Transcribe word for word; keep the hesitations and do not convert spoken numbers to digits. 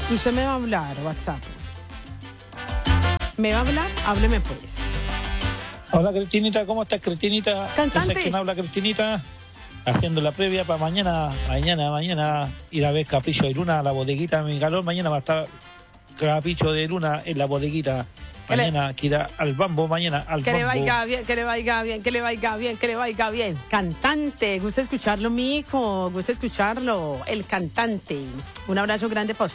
Usted me va a hablar, WhatsApp. ¿Me va a hablar? Hábleme pues. Hola Cristinita, ¿cómo estás Cristinita? Cantante. Sección habla Cristinita, haciendo la previa para mañana, mañana, mañana ir a ver Capricho de Luna a la bodeguita de mi calor. Mañana va a estar Capricho de Luna en la bodeguita. Mañana que irá al bambo, mañana al Que bambo. le vaya bien, que le vaya bien, que le vaya bien, que le vaya bien. Cantante, gusta escucharlo, mi hijo, gusta escucharlo, el cantante. Un abrazo grande para usted.